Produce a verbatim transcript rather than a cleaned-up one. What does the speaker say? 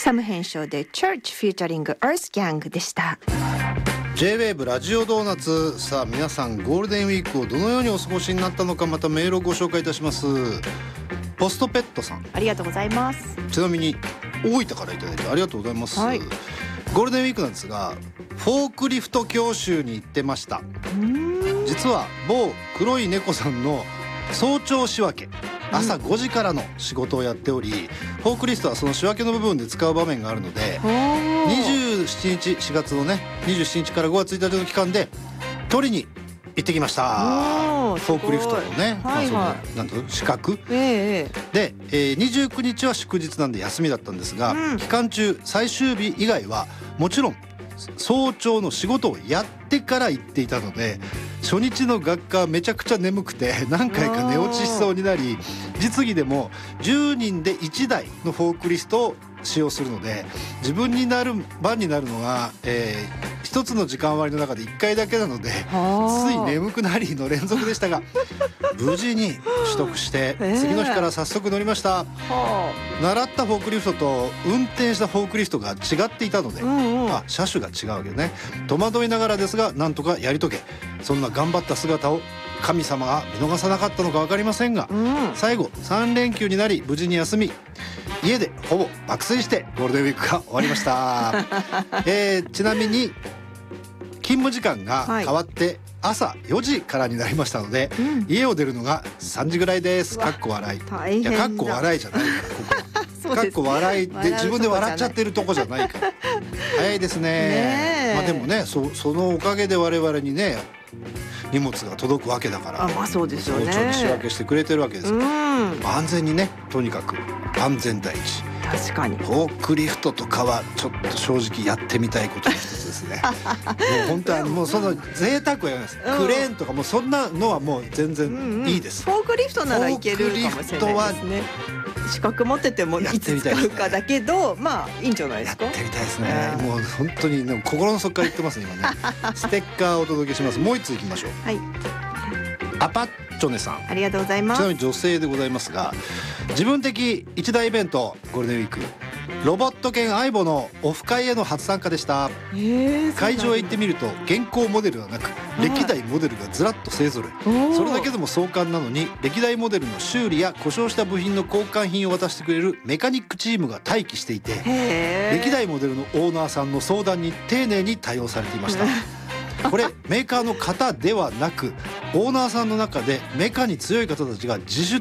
サム編集で Church フューチャリング Earth Gang でした。 ジェイウェーブ ラジオドーナツ。さあ皆さんゴールデンウィークをどのようにお過ごしになったのか、またメールをご紹介いたします。ポストペットさん、 ありがとうございます。 ちなみに大分からいただいてありがとうございます、はい、ゴールデンウィークなんですがフォークリフト教習に行ってました。実は某黒い猫さんの早朝仕分け、朝ごじからの仕事をやっており、フォークリフトはその仕分けの部分で使う場面があるので、にじゅうしちにちしがつのねにじゅうしちにちからごがつついたちの期間で取りに行ってきました。フォークリフトのね、はいはい、まあ、そのなんと資格、えー、で、えー、にじゅうくにちは祝日なんで休みだったんですが、うん、期間中最終日以外はもちろん早朝の仕事をやってから行っていたので、初日の学科めちゃくちゃ眠くて何回か寝落ちしそうになり、実技でもじゅうにんでいちだいのフォークリフトを使用するので、自分になる番になるのが、えー、一つの時間割の中でいっかいだけなのでつい眠くなりの連続でしたが無事に取得して次の日から早速乗りました、えー、習ったフォークリフトと運転したフォークリフトが違っていたので、うんうん、あ、車種が違うわけね。戸惑いながらですがなんとかやり遂げ、そんな頑張った姿を神様が見逃さなかったのか分かりませんが、うん、最後さんれんきゅうになり無事に休み、家でほぼ爆睡してゴールデンウィークが終わりました、えー、ちなみに勤務時間が変わって朝よじからになりましたので、はい、家を出るのがさんじぐらいです。かっこ笑い。いやかっこ笑いじゃないからここかっこ笑いで自分で笑っちゃってるとこじゃないから早いです ね, ねまあでもね そ, そのおかげで我々にね荷物が届くわけだから、 あ、まあそうですよね、 早朝に仕分けしてくれてるわけですから、うん、安全にね、とにかく安全第一。 確かにフォークリフトとかはちょっと正直やってみたいことの一つですねもう本当はもうその贅沢はやめます、うん、クレーンとかもうそんなのはもう全然いいです、 うんうん、フォークリフトならいけるかもしれないですね。資格持っててもいつ使うかだけど、まあいいんじゃないですか。 やってみたいですね。もう本当にでも心の底から言ってますね今ねステッカーをお届けします。もう一ついきましょう。はい、アパッチョネさん、 ありがとうございます。 ちなみに女性でございますが、自分的一大イベントゴールデンウィーク、ロボット犬アイボのオフ会への初参加でした。会場へ行ってみると現行モデルはなく歴代モデルがずらっと勢ぞろい。それだけでも壮観なのに、歴代モデルの修理や故障した部品の交換品を渡してくれるメカニックチームが待機していて、歴代モデルのオーナーさんの相談に丁寧に対応されていましたこれメーカーの方ではなくオーナーさんの中でメカに強い方たちが自主